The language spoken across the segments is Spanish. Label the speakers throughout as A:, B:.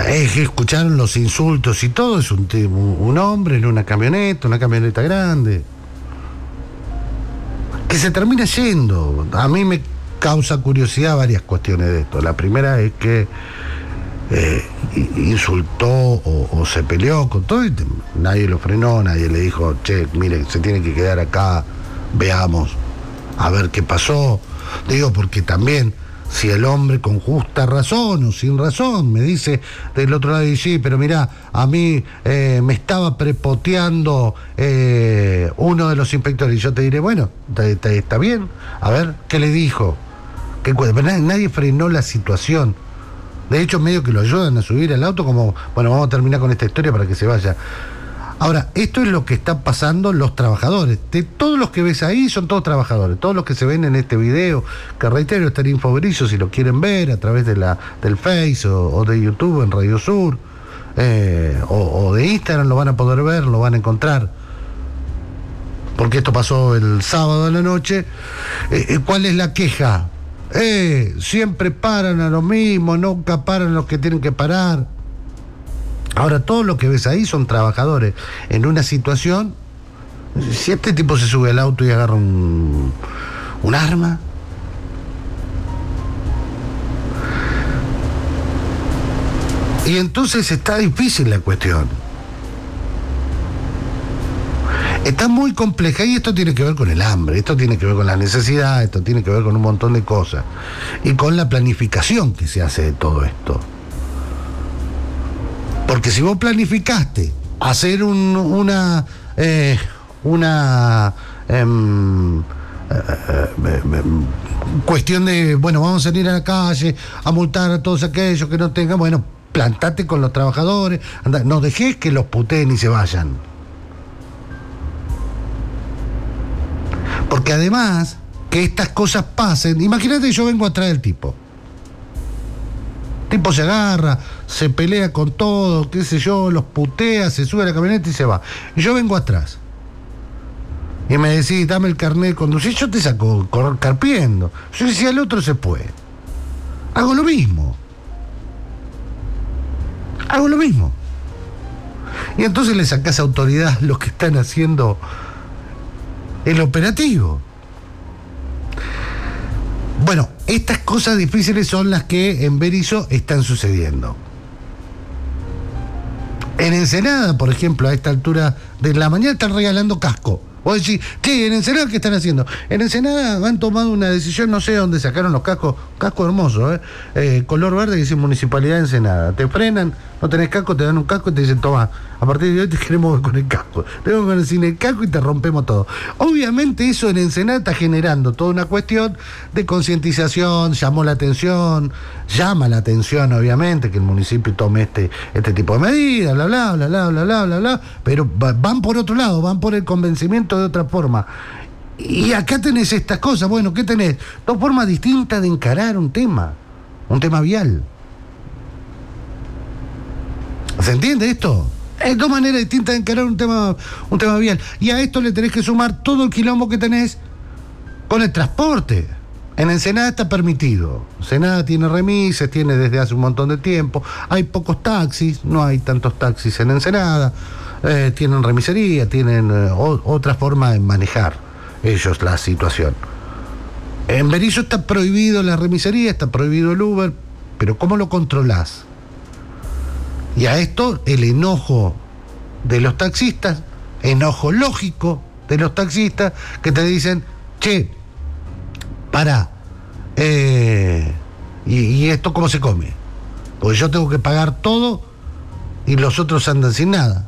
A: Es que escucharon los insultos y todo. Es un hombre en una camioneta grande, que se termina yendo. A mí me causa curiosidad varias cuestiones de esto. La primera es que insultó o se peleó con todo y nadie lo frenó, nadie le dijo, che, mire, se tiene que quedar acá, veamos, a ver qué pasó. Digo, porque también, si el hombre con justa razón o sin razón me dice del otro lado, y sí, pero mirá, a mí me estaba prepoteando uno de los inspectores, y yo te diré, bueno, está bien, a ver, ¿qué le dijo? Nadie frenó la situación. De hecho, medio que lo ayudan a subir al auto, como, bueno, vamos a terminar con esta historia para que se vaya. Ahora, esto es lo que están pasando los trabajadores. De todos los que ves ahí son todos trabajadores. Todos los que se ven en este video, que reitero, está en Infobrillo si lo quieren ver a través de del Face o de YouTube en Radio Sur, o de Instagram, lo van a poder ver, lo van a encontrar. Porque esto pasó el sábado a la noche. ¿Cuál es la queja? Siempre paran a lo mismo, nunca paran los que tienen que parar. Ahora, todo lo que ves ahí son trabajadores en una situación. Si este tipo se sube al auto y agarra un arma, y entonces está difícil la cuestión. Está muy compleja, y esto tiene que ver con el hambre, esto tiene que ver con la necesidad, esto tiene que ver con un montón de cosas, y con la planificación que se hace de todo esto. Porque si vos planificaste hacer una cuestión de, bueno, vamos a salir a la calle a multar a todos aquellos que no tengan, bueno, plantate con los trabajadores, anda, no dejes que los puteen y se vayan. Porque además, que estas cosas pasen, imagínate, yo vengo atrás del tipo. El tipo se agarra, se pelea con todo, qué sé yo, los putea, se sube a la camioneta y se va. Y yo vengo atrás. Y me decís, dame el carnet de conducir, yo te saco carpiendo. Yo decía, el otro se puede. Hago lo mismo. Y entonces le sacás autoridad a los que están haciendo el operativo. Bueno, estas cosas difíciles son las que en Berisso están sucediendo. En Ensenada, por ejemplo, a esta altura de la mañana están regalando casco. Vos decís, ¿qué? ¿En Ensenada qué están haciendo? En Ensenada han tomado una decisión, no sé dónde sacaron los cascos, casco hermoso, color verde, que dice Municipalidad de Ensenada. Te frenan, no tenés casco, te dan un casco y te dicen, toma, a partir de hoy te queremos ver con el casco. Te vemos sin el casco y te rompemos todo. Obviamente eso en Ensenada está generando toda una cuestión de concientización, llama la atención obviamente que el municipio tome este tipo de medidas, bla, pero van por otro lado, van por el convencimiento de otra forma. Y acá tenés estas cosas. Bueno, ¿qué tenés? Dos formas distintas de encarar un tema vial. ¿Se entiende esto? Hay dos maneras distintas de encarar un tema vial. Y a esto le tenés que sumar todo el quilombo que tenés con el transporte. En Ensenada está permitido. Ensenada tiene remises, tiene desde hace un montón de tiempo. Hay pocos taxis, no hay tantos taxis en Ensenada. Tienen remisería, tienen otra forma de manejar ellos la situación. En Berisso está prohibido la remisería, está prohibido el Uber, pero ¿cómo lo controlás? Y a esto el enojo de los taxistas, enojo lógico de los taxistas que te dicen, che, pará, ¿y esto cómo se come? Porque yo tengo que pagar todo y los otros andan sin nada.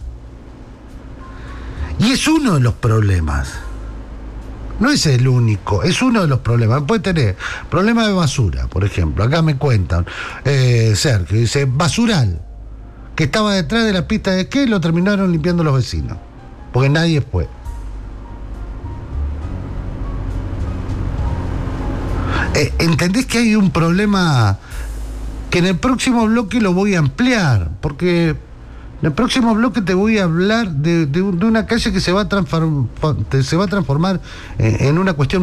A: Y es uno de los problemas. No es el único, es uno de los problemas. Puede tener problema de basura, por ejemplo. Acá me cuentan, Sergio, dice, basural, que estaba detrás de la pista de esquí, lo terminaron limpiando los vecinos, porque nadie fue. ¿Entendés que hay un problema que en el próximo bloque lo voy a ampliar? Porque en el próximo bloque te voy a hablar de una calle que se va a transformar en una cuestión